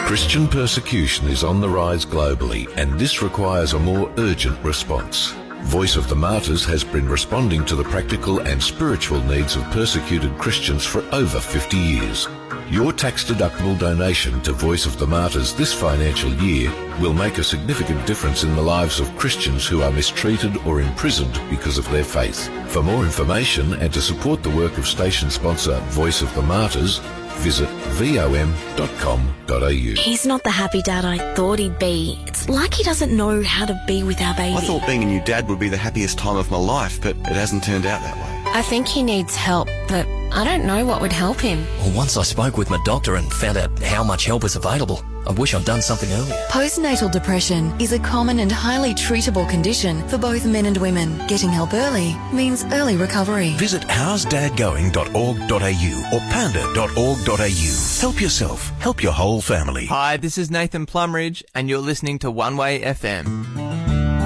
Christian persecution is on the rise globally, and this requires a more urgent response. Voice of the Martyrs has been responding to the practical and spiritual needs of persecuted Christians for over 50 years. Your tax-deductible donation to Voice of the Martyrs this financial year will make a significant difference in the lives of Christians who are mistreated or imprisoned because of their faith. For more information and to support the work of station sponsor Voice of the Martyrs, visit vom.com.au. He's not the happy dad I thought he'd be. It's like he doesn't know how to be with our baby. I thought being a new dad would be the happiest time of my life, but it hasn't turned out that way. I think he needs help, but I don't know what would help him. Well, once I spoke with my doctor and found out how much help is available, I wish I'd done something earlier. Postnatal depression is a common and highly treatable condition for both men and women. Getting help early means early recovery. Visit howsdadgoing.org.au or panda.org.au. Help yourself, help your whole family. Hi, this is Nathan Plumridge, and you're listening to One Way FM.